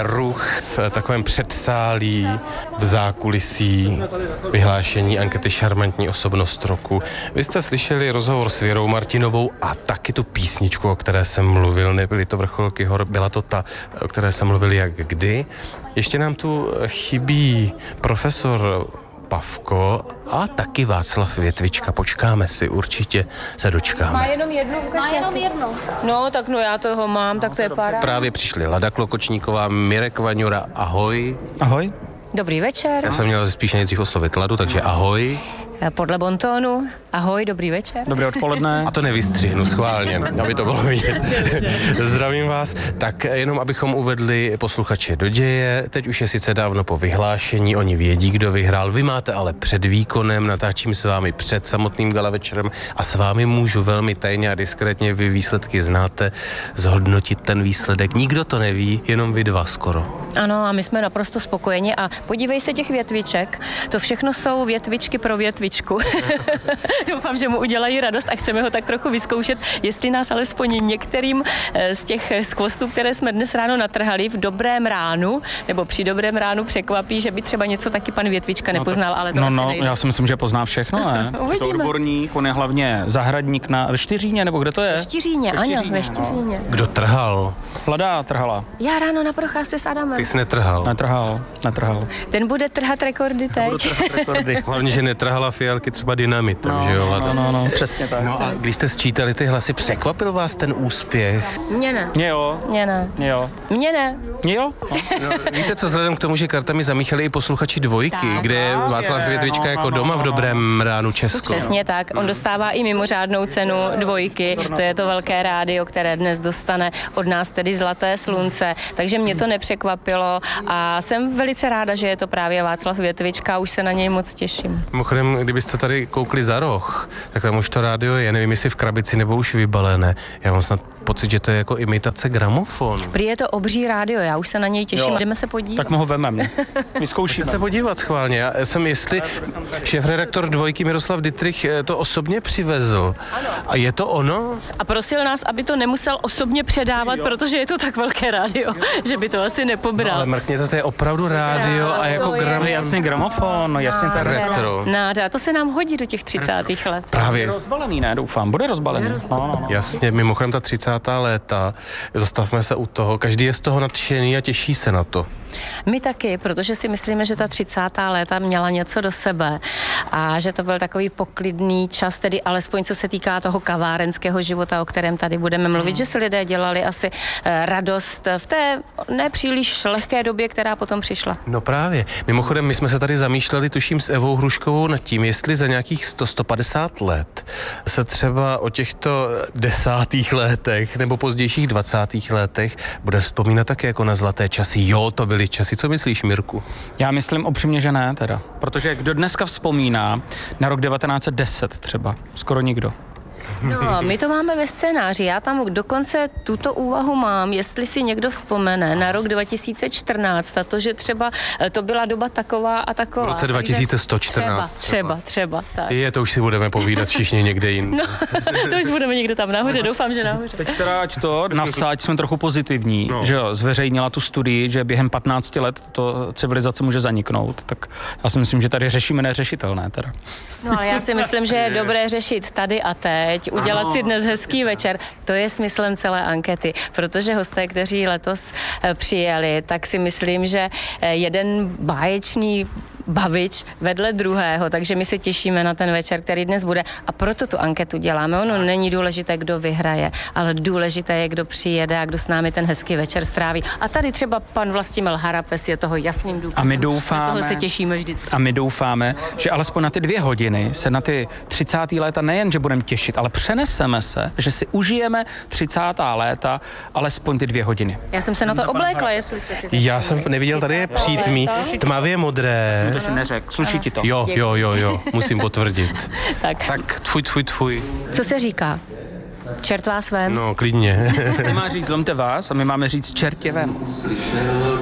ruch v takovém předsálí, v zákulisí vyhlášení ankety Šarmantní osobnost roku. Vy jste slyšeli rozhovor s Věrou Martinovou a taky tu písničku, o které jsem mluvil. Nebyly to Vrcholky hor, byla to ta, o které jsem mluvil jak kdy. Ještě nám tu chybí profesor Pavko a taky Václav Větvička. Počkáme si, určitě se dočkáme. Má jenom jednu, Má jenom jednu. No, tak no já toho mám, tak to je paráda. Právě přišli Lada Klokočníková, Mirek Vaňura, ahoj. Ahoj. Dobrý večer. Já jsem měl spíš nejdřív oslovit Ladu, takže ahoj. Podle bontónu. Ahoj, dobrý večer. Dobré odpoledne. A to nevystřihnu schválně, aby to bylo vidět. Zdravím vás. Tak jenom abychom uvedli posluchače do děje. Teď už je sice dávno po vyhlášení, oni vědí, kdo vyhrál. Vy máte ale před výkonem, natáčím s vámi před samotným gala večerem a s vámi můžu velmi tajně a diskrétně, vy výsledky znáte, zhodnotit ten výsledek. Nikdo to neví, jenom vy dva skoro. Ano, a my jsme naprosto spokojeni a podívej se těch větviček. To všechno jsou větvičky pro větvičku. Doufám, že mu udělají radost a chceme ho tak trochu vyzkoušet, jestli nás alespoň některým z těch skvostů, které jsme dnes ráno natrhali v dobrém ránu, nebo při dobrém ránu překvapí, že by třeba něco taky pan Větvička nepoznal, ale to asi nejde. Já si myslím, že pozná všechno, ne? Je to odborník, on je hlavně zahradník ve Štiříně, nebo kde to je? Ve Štiříně, ano, ve Štiříně. Kdo trhal? Lada trhala. Já ráno na procházce s Adamem. Ty jsi netrhal. Netrhal. Ten bude trhat rekordy teď. Hlavně, že netrhala fialky třeba dynamitem, že jo, Lada? No, přesně tak. No a když jste sčítali ty hlasy, překvapil vás ten úspěch? Mně ne. Mně jo. Mně ne. Mně jo. No, víte co, vzhledem k tomu, že kartami zamíchali i posluchači Dvojky, tak, kde je Václav Větvička jako doma v dobrém ránu Česko. Přesně tak. On dostává i mimořádnou cenu Dvojky. To je to velké rádio, které dnes dostane od nás tedy Zlaté slunce. Takže mě to nepřekvapilo a jsem velice ráda, že je to právě Václav Větvička. Už se na něj moc těším. Mimochodem, kdybyste tady koukli za roh, tak tam už to rádio je, nevím, jestli v krabici nebo už vybalené. Já mám snad pocit, že to je jako imitace gramofonu. Prý je to obří rádio, já už se na něj těším. Jdeme se podívat. Tak mu ho vememe. Vyzkoušíme. Se podívat schválně. Já jsem, jestli šéfredaktor Dvojky Miroslav Dittrich to osobně přivezl. A je to ono? A prosil nás, aby to nemusel osobně předávat, protože je to tak velké rádio, že by to asi nepobral. No, ale mrkněte, to je opravdu rádio a jako Jasně gramofon, jasně tak retro. Náda, to se nám hodí do těch 30. let. Právě. Rozbalený, ne, doufám. Bude rozbalený. No. Jasně, mimochodem ta 30. léta, zastavme se u toho, každý je z toho nadšený a těší se na to. My taky, protože si myslíme, že ta 30. léta měla něco do sebe a že to byl takový poklidný čas, tedy alespoň co se týká toho kavárenského života, o kterém tady budeme mluvit, že si lidé dělali asi radost v té nepříliš lehké době, která potom přišla. No právě. Mimochodem, my jsme se tady zamýšleli, tuším, s Evou Hruškovou nad tím, jestli za nějakých 100-150 let se třeba o těchto 10. letech nebo pozdějších 20. letech bude vzpomínat také jako na zlaté časy. Jo, to byly časy. Co myslíš, Mirku? Já myslím upřímně, že ne teda. Protože kdo dneska vzpomíná na rok 1910 třeba? Skoro nikdo. No, my to máme ve scénáři. Já tam dokonce tuto úvahu mám, jestli si někdo vzpomene na rok 2014, a to, že třeba to byla doba taková a taková. V roce 2114 třeba. Tak. To už si budeme povídat všichni někde jinde. No, to už budeme někde tam nahoře, doufám, že nahoře. Teď teda ať jsme trochu pozitivní, že jo, zveřejnila tu studii, že během 15 let to civilizace může zaniknout, tak já si myslím, že tady řešíme neřešitelné teda. No, ale já si myslím, že je dobré řešit tady a teď, udělat si dnes hezký večer. To je smyslem celé ankety, protože hosté, kteří letos přijeli, tak si myslím, že jeden báječný bavič vedle druhého, takže my se těšíme na ten večer, který dnes bude a proto tu anketu děláme. Ono není důležité, kdo vyhraje, ale důležité je, kdo přijede a kdo s námi ten hezký večer stráví. A tady třeba pan Vlastimil Harapes je toho jasným důkazem. A my doufáme, na toho se těšíme vždycky. A my doufáme, že alespoň na ty 2 hodiny se na ty 30. léta nejen, že budeme těšit, ale přeneseme se, že si užijeme 30. léta alespoň ty 2 hodiny. Já jsem se na to oblékla, jestli jste si... Já jsem neviděl, tady je přítmí, tmavě modré. To neřekl. Sluší ti to? Jo, musím potvrdit. Tak Tfuj. Co se říká? Čert vás vem? No, klidně. Nemá říct zlomte vás a my máme říct čertě vem.